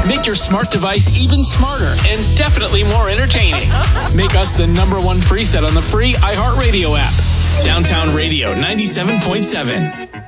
Make your smart device even smarter and definitely more entertaining. Make us the #1 preset on the free iHeartRadio app. Downtown Radio 97.7.